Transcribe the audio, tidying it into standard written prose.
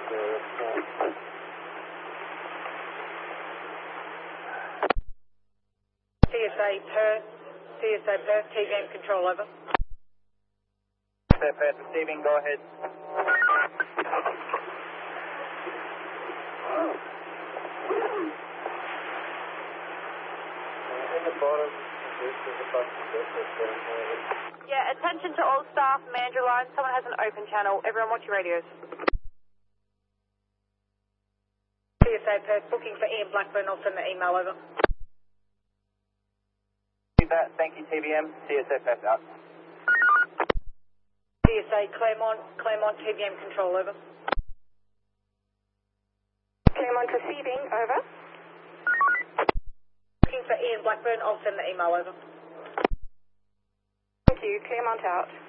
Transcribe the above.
CSA Perth, TVM control over. CSA Perth receiving, go ahead. Yeah, attention to all staff, Mandurah line. Someone has an open channel. Everyone watch your radios. CSA Perth, booking for Ian Blackburn. I'll send the email over. Thank you, TVM. CSA Perth out. CSA Claremont, TVM control over. Claremont receiving, over. Booking for Ian Blackburn. I'll send the email over. Thank you, Claremont out.